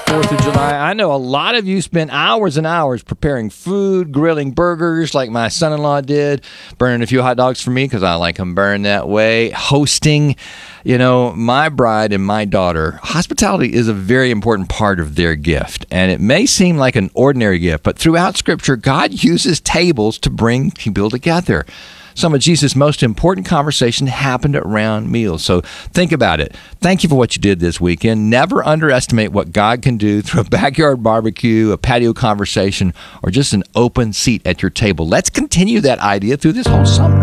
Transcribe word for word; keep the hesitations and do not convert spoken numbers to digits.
fourth of July. I know a lot of you spent hours and hours preparing food, grilling burgers like my son-in-law did, burning a few hot dogs for me because I like them burned that way, hosting. You know, my bride and my daughter, hospitality is a very important part of their gift. And it may seem like an ordinary gift, but throughout Scripture, God uses tables to bring people together. Some of Jesus' most important conversation happened around meals. So think about it. Thank you for what you did this weekend. Never underestimate what God can do through a backyard barbecue, a patio conversation, or just an open seat at your table. Let's continue that idea through this whole summer.